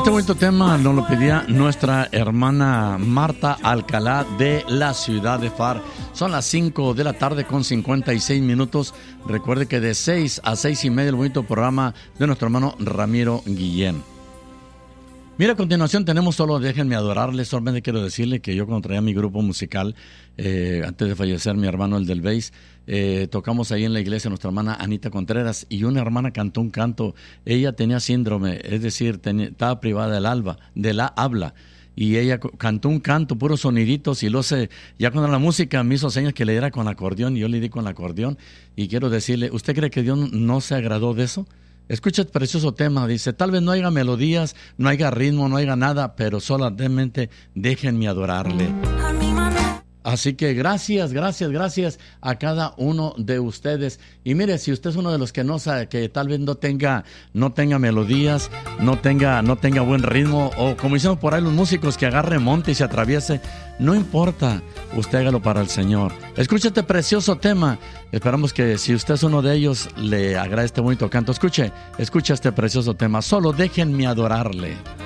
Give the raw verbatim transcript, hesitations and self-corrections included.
Este bonito tema nos lo pedía nuestra hermana Marta Alcalá de la ciudad de F A R. Son las cinco de la tarde con cincuenta y seis minutos. Recuerde que de seis a seis y media el bonito programa de nuestro hermano Ramiro Guillén. Mira, a continuación tenemos solo Déjenme Adorarle. Solamente quiero decirle que yo cuando traía mi grupo musical, eh, antes de fallecer mi hermano el del bass, eh, tocamos ahí en la iglesia nuestra hermana Anita Contreras y una hermana cantó un canto. Ella tenía síndrome, es decir, tenía, estaba privada del alba, de la habla. Y ella cantó un canto, puros soniditos, y luego se, ya cuando la música me hizo señas que le diera con acordeón, y yo le di con acordeón, y quiero decirle, ¿usted cree que Dios no se agradó de eso? Escucha el precioso tema, dice, tal vez no haya melodías, no haya ritmo, no haya nada, pero solamente déjenme adorarle. Así que gracias, gracias, gracias a cada uno de ustedes. Y mire, si usted es uno de los que no sabe, que tal vez no tenga, no tenga melodías, no tenga, no tenga buen ritmo, o como dicen por ahí los músicos, que agarre monte y se atraviese, no importa, usted hágalo para el Señor. Escuche este precioso tema. Esperamos que si usted es uno de ellos, le agrade este bonito canto. Escuche, escuche este precioso tema. Solo déjenme adorarle.